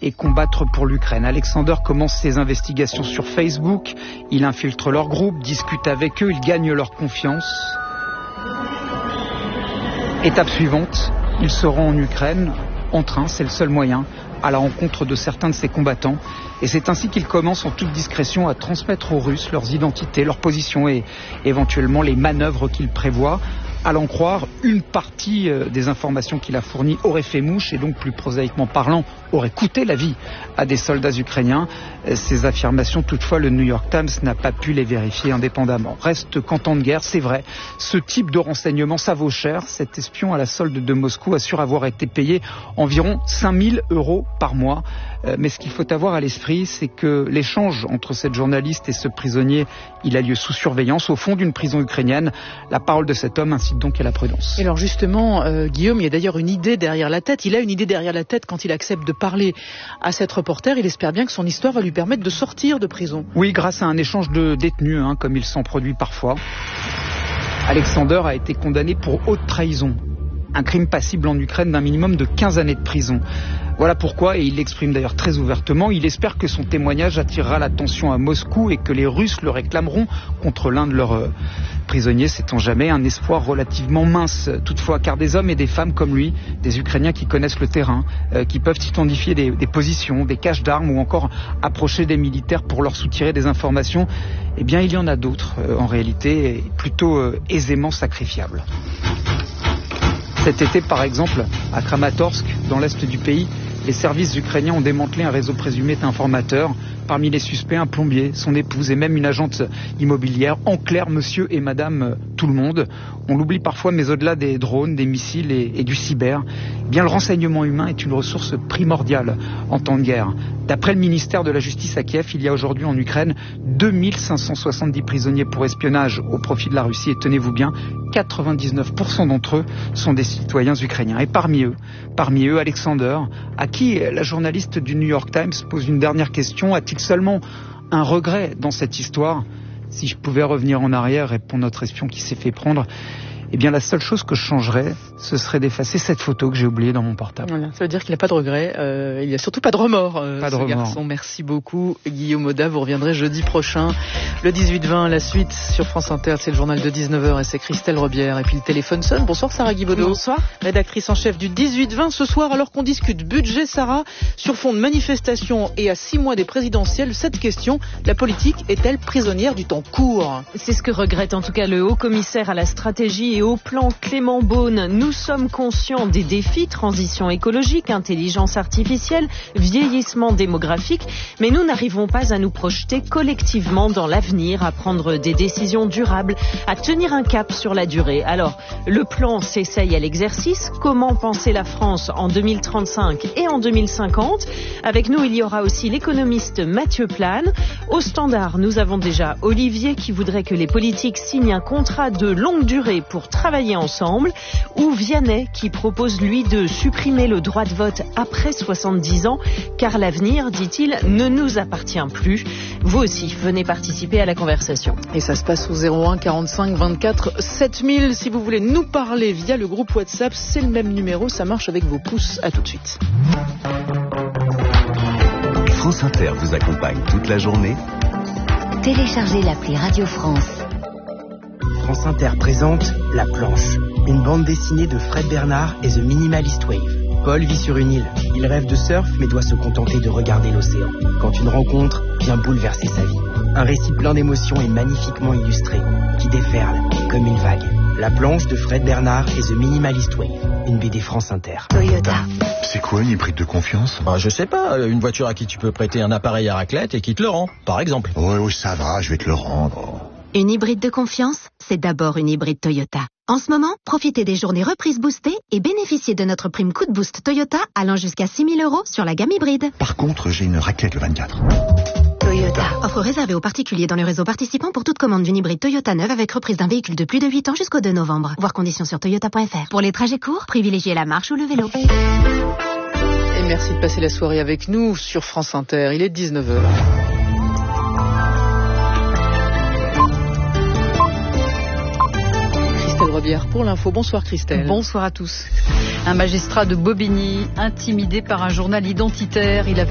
et combattre pour l'Ukraine. Alexander commence ses investigations sur Facebook, il infiltre leur groupe, discute avec eux, il gagne leur confiance. Étape suivante, il se rend en Ukraine, en train, c'est le seul moyen, à la rencontre de certains de ses combattants. Et c'est ainsi qu'il commence en toute discrétion à transmettre aux Russes leurs identités, leurs positions et éventuellement les manœuvres qu'il prévoit. À l'en croire, une partie des informations qu'il a fournies aurait fait mouche et donc, plus prosaïquement parlant, aurait coûté la vie à des soldats ukrainiens. Ces affirmations, toutefois, le New York Times n'a pas pu les vérifier indépendamment. Reste qu'en temps de guerre, c'est vrai, ce type de renseignement, ça vaut cher. Cet espion à la solde de Moscou assure avoir été payé environ 5 000 € par mois. Mais ce qu'il faut avoir à l'esprit, c'est que l'échange entre cette journaliste et ce prisonnier, il a lieu sous surveillance au fond d'une prison ukrainienne. La parole de cet homme incite donc à la prudence. Et alors justement, Guillaume, il y a d'ailleurs une idée derrière la tête. Il a une idée derrière la tête quand il accepte de parler à cette reporter. Il espère bien que son histoire va lui permettre de sortir de prison. Oui, grâce à un échange de détenus, comme il s'en produit parfois. Alexander a été condamné pour haute trahison. Un crime passible en Ukraine d'un minimum de 15 années de prison. Voilà pourquoi, et il l'exprime d'ailleurs très ouvertement, il espère que son témoignage attirera l'attention à Moscou et que les Russes le réclameront contre l'un de leurs prisonniers. Sait-on jamais, un espoir relativement mince toutefois, car des hommes et des femmes comme lui, des Ukrainiens qui connaissent le terrain, qui peuvent identifier des positions, des caches d'armes ou encore approcher des militaires pour leur soutirer des informations, eh bien il y en a d'autres en réalité, plutôt aisément sacrifiables. Cet été, par exemple, à Kramatorsk, dans l'est du pays, les services ukrainiens ont démantelé un réseau présumé d'informateurs. Parmi les suspects, un plombier, son épouse et même une agente immobilière. En clair, monsieur et madame tout le monde. On l'oublie parfois, mais au-delà des drones, des missiles et du cyber, eh bien, le renseignement humain est une ressource primordiale en temps de guerre. D'après le ministère de la Justice à Kiev, il y a aujourd'hui en Ukraine 2570 prisonniers pour espionnage au profit de la Russie. Et tenez-vous bien, 99% d'entre eux sont des citoyens ukrainiens. Et parmi eux, Alexander, à qui la journaliste du New York Times pose une dernière question. A-t-il seulement un regret dans cette histoire? Si je pouvais revenir en arrière, répond notre espion qui s'est fait prendre, eh bien la seule chose que je changerais, ce serait d'effacer cette photo que j'ai oubliée dans mon portable. Voilà, ça veut dire qu'il n'a pas de regret, il n'y a surtout pas de remords, garçon. Merci beaucoup Guillaume Audat, vous reviendrez jeudi prochain, le 18-20, la suite sur France Inter, c'est le journal de 19h et c'est Christelle Robière. Et puis le téléphone sonne. Bonsoir Sarah Guibaudot. Bonsoir. Rédactrice en chef du 18-20 ce soir, alors qu'on discute budget, Sarah, sur fond de manifestation et à 6 mois des présidentielles, cette question, la politique est-elle prisonnière du temps court? C'est ce que regrette en tout cas le haut commissaire à la stratégie et au plan Clément Beaune. Nous sommes conscients des défis, transition écologique, intelligence artificielle, vieillissement démographique, mais nous n'arrivons pas à nous projeter collectivement dans l'avenir, à prendre des décisions durables, à tenir un cap sur la durée. Alors, le plan s'essaye à l'exercice. Comment penser la France en 2035 et en 2050? Avec nous, il y aura aussi l'économiste Mathieu Plane. Au standard, nous avons déjà Olivier qui voudrait que les politiques signent un contrat de longue durée pour travailler ensemble, ou Vianney qui propose lui de supprimer le droit de vote après 70 ans, car l'avenir, dit-il, ne nous appartient plus. Vous aussi, venez participer à la conversation. Et ça se passe au 01 45 24 7000. Si vous voulez nous parler via le groupe WhatsApp, c'est le même numéro, ça marche avec vos pouces. À tout de suite. France Inter vous accompagne toute la journée. Téléchargez l'appli Radio France. France Inter présente La Planche, une bande dessinée de Fred Bernard et The Minimalist Wave. Paul vit sur une île. Il rêve de surf mais doit se contenter de regarder l'océan. Quand une rencontre vient bouleverser sa vie. Un récit plein d'émotions et magnifiquement illustré, qui déferle comme une vague. La Planche de Fred Bernard et The Minimalist Wave, une BD France Inter. Toyota. C'est quoi une hybride de confiance? Je sais pas, une voiture à qui tu peux prêter un appareil à raclette et qui te le rend, par exemple. Oui, ça va, je vais te le rendre. Une hybride de confiance, c'est d'abord une hybride Toyota. En ce moment, profitez des journées reprises boostées et bénéficiez de notre prime coup de boost Toyota allant jusqu'à 6 000 € sur la gamme hybride. Par contre, j'ai une raclette le 24. Toyota. Offre réservée aux particuliers dans le réseau participant pour toute commande d'une hybride Toyota neuve avec reprise d'un véhicule de plus de 8 ans jusqu'au 2 novembre. Voir conditions sur toyota.fr. Pour les trajets courts, privilégiez la marche ou le vélo. Et merci de passer la soirée avec nous sur France Inter. Il est 19h. Robière pour l'info. Bonsoir Christelle. Bonsoir à tous. Un magistrat de Bobigny intimidé par un journal identitaire. Il avait